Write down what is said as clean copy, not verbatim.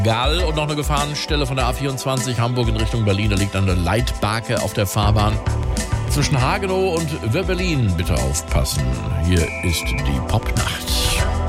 Gall und noch eine Gefahrenstelle von der A24 Hamburg in Richtung Berlin. Da liegt eine Leitbarke auf der Fahrbahn. Zwischen Hagenow und Wöbbelin bitte aufpassen. Hier ist die Popnacht.